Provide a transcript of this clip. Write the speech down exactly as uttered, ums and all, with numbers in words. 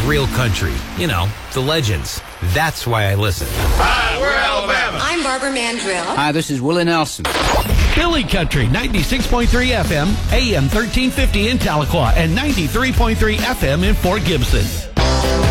of real country. You know, the legends. That's why I listen. Hi, we're Alabama. I'm Barbara Mandrill. Hi, this is Willie Nelson. Billy Country, ninety-six point three F M, A M thirteen fifty in Tahlequah, and ninety-three point three F M in Fort Gibson.